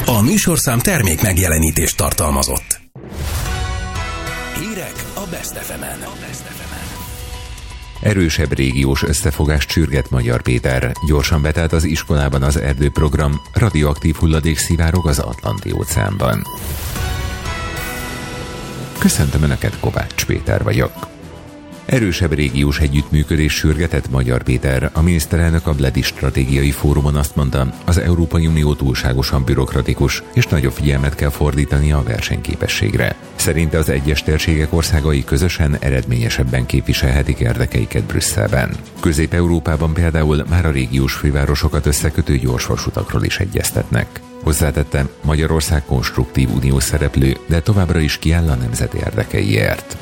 A műsorszám termék megjelenítést tartalmazott. Hírek a Best FM-en. Erősebb régiós összefogást sürget Magyar Péter. Gyorsan betelt az iskolában az erdőprogram, radioaktív hulladék szivárog az Atlanti-óceánban. Köszöntöm Önöket, Kovács Péter vagyok. Erősebb régiós együttműködés sürgetett Magyar Péter. A miniszterelnök a Bledi Stratégiai Fórumon azt mondta, az Európai Unió túlságosan bürokratikus, és nagyobb figyelmet kell fordítani a versenyképességre. Szerinte az egyes térségek országai közösen eredményesebben képviselhetik érdekeiket Brüsszelben. Közép-Európában például már a régiós fővárosokat összekötő gyorsvasutakról is egyeztetnek. Hozzátette, Magyarország konstruktív uniós szereplő, de továbbra is kiáll a nemzeti érdekeiért.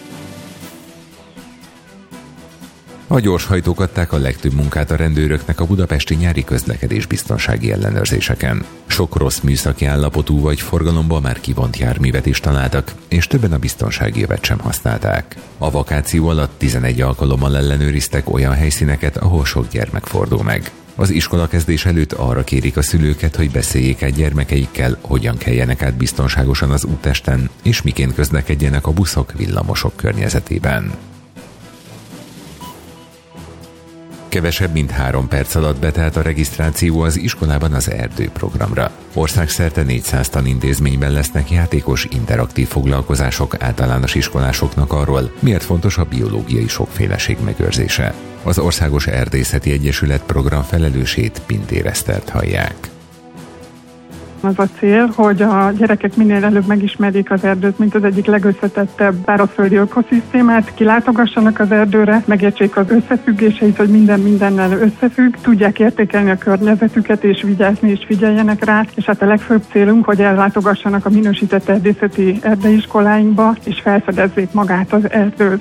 A gyorshajtók adták a legtöbb munkát a rendőröknek a budapesti nyári közlekedés biztonsági ellenőrzéseken. Sok rossz műszaki állapotú vagy forgalomból már kivont járművet is találtak, és többen a biztonsági övet sem használták. A vakáció alatt 11 alkalommal ellenőriztek olyan helyszíneket, ahol sok gyermek fordul meg. Az iskolakezdés előtt arra kérik a szülőket, hogy beszéljék át gyermekeikkel, hogyan keljenek át biztonságosan az úttesten, és miként közlekedjenek a buszok, villamosok környezetében. Kevesebb mint 3 perc alatt betelt a regisztráció az iskolában az erdőprogramra. Országszerte 400 tanintézményben lesznek játékos, interaktív foglalkozások általános iskolásoknak arról, miért fontos a biológiai sokféleség megőrzése. Az Országos Erdészeti Egyesület program felelősét, Pintér Esztert hallják. Az a cél, hogy a gyerekek minél előbb megismerjék az erdőt, mint az egyik legösszetettebb szárazföldi ökoszisztémát, kilátogassanak az erdőre, megértsék az összefüggéseit, hogy minden mindennel összefügg, tudják értékelni a környezetüket és vigyázni és figyeljenek rá, és hát a legfőbb célunk, hogy ellátogassanak a minősített erdészeti erdeiskoláinkba, és felfedezzék magát az erdőt.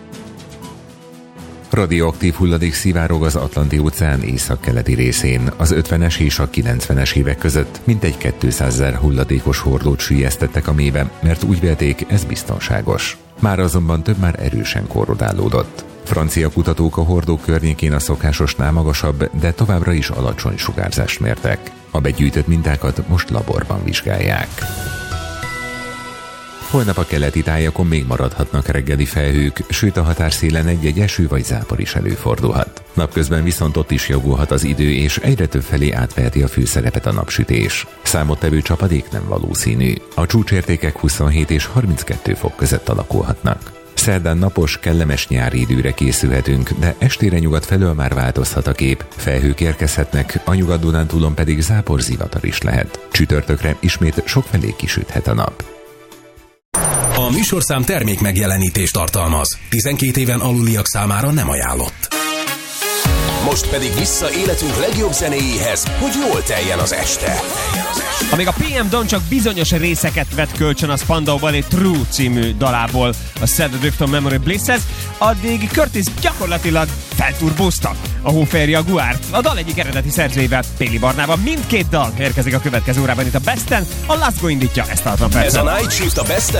Radioaktív hulladék szivárog az Atlanti-óceán északkeleti részén. Az 50-es és a 90-es évek között mintegy 200 000 hulladékos hordót süllyesztettek a mélybe, mert úgy vélték, ez biztonságos. Már azonban több már erősen korrodálódott. Francia kutatók a hordók környékén a szokásosnál magasabb, de továbbra is alacsony sugárzást mértek. A begyűjtött mintákat most laborban vizsgálják. Holnap a keleti tájakon még maradhatnak reggeli felhők, sőt a határszélen egy-egy eső vagy zápor is előfordulhat. Napközben viszont ott is javulhat az idő, és egyre több felé átveheti a főszerepet a napsütés. Számottevő csapadék nem valószínű. A csúcsértékek 27 és 32 fok között alakulhatnak. Szerdán napos, kellemes nyári időre készülhetünk, de estére nyugat felől már változhat a kép. Felhők érkezhetnek, a Nyugat-Dunántúlon pedig záporzivatar is lehet. Csütörtökre ismét sokfelé kisüthet a nap. A műsorszám termék megjelenítést tartalmaz. 12 éven aluliak számára nem ajánlott. Most pedig vissza életünk legjobb zenéjéhez, hogy jól teljen az este. Amíg a PM Dawn csak bizonyos részeket vett kölcsön a Spandau Ballet True című dalából a Set Adrift on Memory Bliss-hez, addig Curtis gyakorlatilag felturbózta a Hofer Jaguárt. A dal egyik eredeti szerzőjével, Péli Barnával. Mindkét dal érkezik a következő órában itt a Besten. A Laszgo indítja ezt a 60 percet. Ez a Night Shift a Best